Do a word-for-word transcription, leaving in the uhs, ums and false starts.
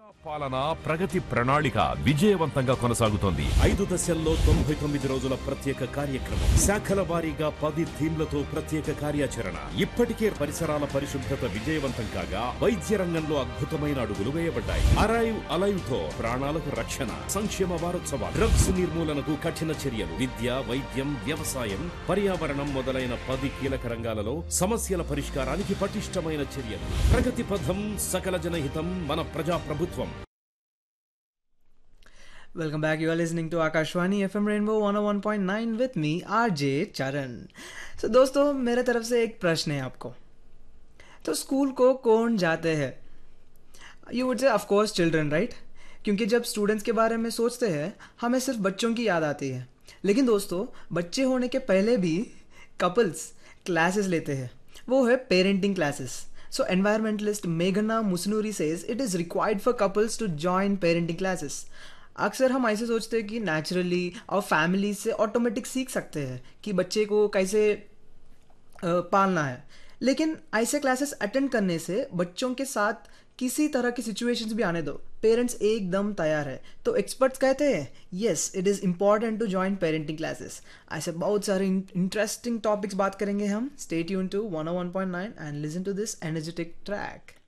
పాలన ప్రగతి ప్రణాళిక విజయవంతంగా కొనసాగుతోంది. ఐదు దశల్లో తొంభై తొమ్మిది రోజుల ప్రత్యేక కార్యక్రమం, శాఖల వారీగా పది థీమ్లతో ప్రత్యేక కార్యాచరణ. ఇప్పటికే పరిసరాల పరిశుభ్రత విజయవంతం కాగా వైద్య రంగంలో అద్భుతమైన అడుగులు వేయబడ్డాయి. అరైవ్ అలైవ్ తో ప్రాణాలకు రక్షణ. సంక్షేమ వారోత్సవాలు, డ్రగ్స్ నిర్మూలనకు కఠిన చర్యలు, విద్య, వైద్యం, వ్యవసాయం, పర్యావరణం మొదలైన పది కీలక రంగాలలో సమస్యల పరిష్కారానికి పటిష్టమైన చర్యలు. ప్రగతి పథం, సకల జనహితం, మన ప్రజా ప్రభుత్వం. Welcome back. You are listening to Akashwani F M Rainbow one oh one point nine with me R J Charan. So दोस्तों, मेरे तरफ से एक प्रश्न है आपको. तो स्कूल को कौन जाते हैं? You would say of course children, right? क्योंकि जब स्टूडेंट्स के बारे में सोचते हैं हमें सिर्फ बच्चों की याद आती है. लेकिन दोस्तों, बच्चे होने के पहले भी कपल्स क्लासेस लेते हैं. वो है parenting classes. So environmentalist Meghna Musnuri says it is required for couples to join parenting classes. अक्सर हम ऐसे सोचते हैं कि नेचुरली और फैमिली से ऑटोमेटिक सीख सकते हैं कि बच्चे को कैसे पालना है. लेकिन ऐसे क्लासेस अटेंड करने से बच्चों के साथ किसी तरह की सिचुएशंस भी आने दो, पेरेंट्स एकदम तैयार है. तो एक्सपर्ट्स कहते हैं yes, it is important to join parenting classes. ऐसे बहुत सारे इंटरेस्टिंग टॉपिक्स बात करेंगे हम. Stay tune to one oh one point nine and listen to this energetic track.